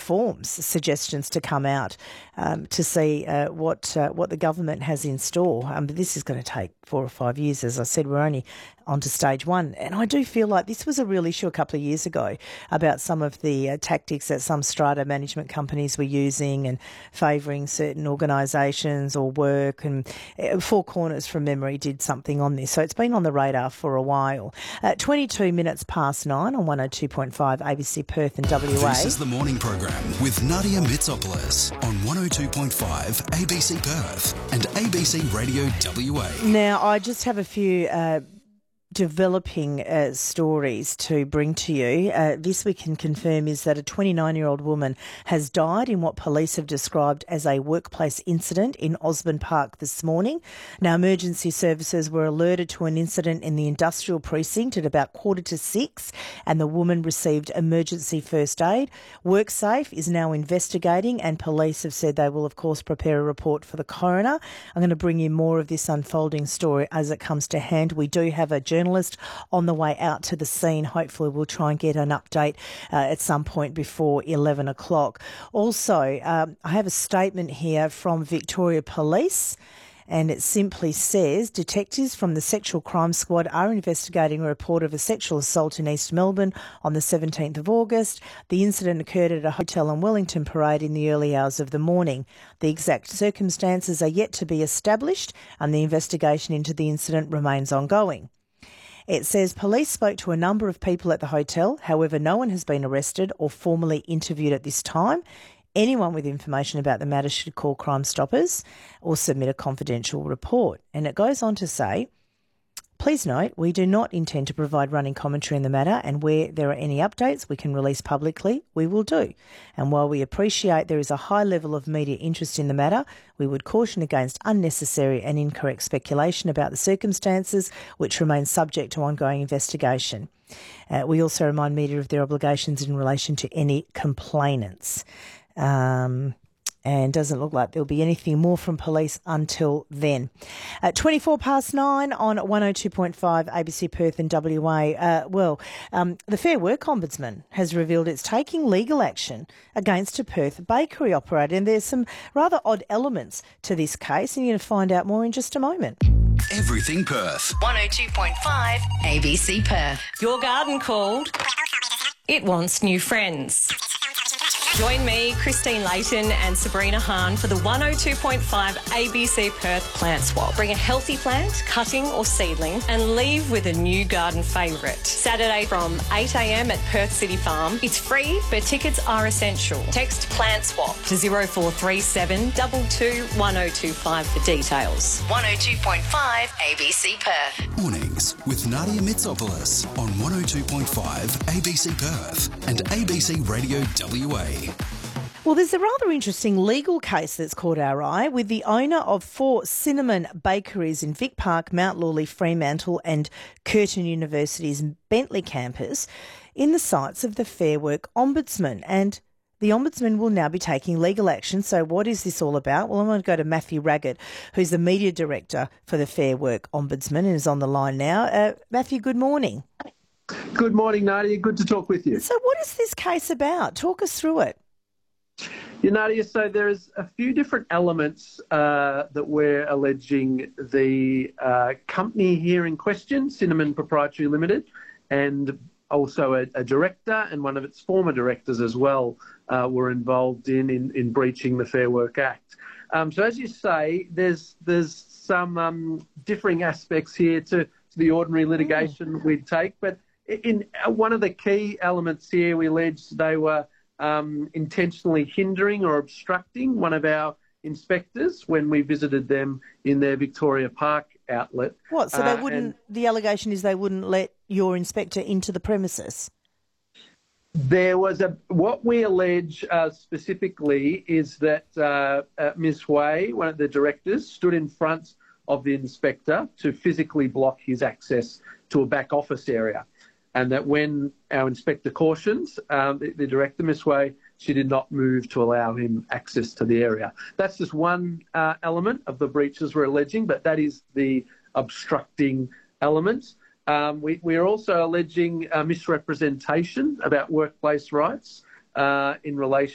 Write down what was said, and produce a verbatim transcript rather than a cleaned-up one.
reforms, suggestions to come out um, to see uh, what uh, what the government has in store. Um, but this is going to take four or five years. As I said, we're only on to stage one. And I do feel like this was a real issue a couple of years ago about some of the uh, tactics that some strata management companies were using and favouring certain organisations or work. And uh, Four Corners, from memory, did something on this. So it's been on the radar for a while. Uh, twenty-two minutes past nine on one oh two point five A B C Perth and W A. This is the morning program with Nadia Mitsopoulos on one oh two point five A B C Perth and A B C Radio W A. Now, I just have a few uh, developing uh, stories to bring to you. Uh, this we can confirm is that a twenty-nine-year-old woman has died in what police have described as a workplace incident in Osborne Park this morning. Now, emergency services were alerted to an incident in the industrial precinct at about quarter to six, and the woman received emergency first aid. WorkSafe is now investigating, and police have said they will, of course, prepare a report for the coroner. I'm going to bring you more of this unfolding story as it comes to hand. We do have a journalist on the way out to the scene. Hopefully we'll try and get an update uh, at some point before eleven o'clock. Also, um, I have a statement here from Victoria Police, and it simply says, detectives from the Sexual Crime Squad are investigating a report of a sexual assault in East Melbourne on the seventeenth of August. The incident occurred at a hotel on Wellington Parade in the early hours of the morning. The exact circumstances are yet to be established, and the investigation into the incident remains ongoing. It says police spoke to a number of people at the hotel. However, no one has been arrested or formally interviewed at this time. Anyone with information about the matter should call Crime Stoppers or submit a confidential report. And it goes on to say, please note, we do not intend to provide running commentary in the matter, and where there are any updates we can release publicly, we will do. And while we appreciate there is a high level of media interest in the matter, we would caution against unnecessary and incorrect speculation about the circumstances, which remain subject to ongoing investigation. Uh, we also remind media of their obligations in relation to any complainants. Um... And doesn't look like there'll be anything more from police until then. At twenty-four past nine on one oh two point five A B C Perth and W A. Uh, well, um, the Fair Work Ombudsman has revealed it's taking legal action against a Perth bakery operator. And there's some rather odd elements to this case, and you're going to find out more in just a moment. Everything Perth. one oh two point five A B C Perth. Your garden called. It wants new friends. Join me, Christine Layton and Sabrina Hahn for the one oh two point five A B C Perth Plant Swap. Bring a healthy plant, cutting or seedling, and leave with a new garden favourite. Saturday from eight a m at Perth City Farm. It's free, but tickets are essential. Text Plant Swap to zero four three seven two two one oh two five for details. one oh two point five A B C Perth. Mornings with Nadia Mitsopoulos on one oh two point five A B C Perth and A B C Radio W A. Well, there's a rather interesting legal case that's caught our eye with the owner of four cinnamon bakeries in Vic Park, Mount Lawley, Fremantle and Curtin University's Bentley campus in the sights of the Fair Work Ombudsman. And the Ombudsman will now be taking legal action. So what is this all about? Well, I'm going to go to Matthew Raggett, who's the Media Director for the Fair Work Ombudsman and is on the line now. Uh, Matthew, good morning. Good morning, Nadia. Good to talk with you. So what is this case about? Talk us through it. Yeah, Nadia, so there's a few different elements uh, that we're alleging the uh, company here in question, Cinnamon Proprietary Limited, and also a, a director and one of its former directors as well uh, were involved in, in, in breaching the Fair Work Act. Um, so as you say, there's there's some um, differing aspects here to, to the ordinary litigation mm. we'd take, but in uh, one of the key elements here, we allege they were Um, intentionally hindering or obstructing one of our inspectors when we visited them in their Victoria Park outlet. What? So they uh, wouldn't? The allegation is they wouldn't let your inspector into the premises. There was a what we allege uh, specifically is that uh, uh, Miz Way, one of the directors, stood in front of the inspector to physically block his access to a back office area. And that when our inspector cautions um, the, the director, Miz Way, she did not move to allow him access to the area. That's just one uh, element of the breaches we're alleging, but that is the obstructing element. Um, we, we are also alleging uh, misrepresentation about workplace rights uh, in relation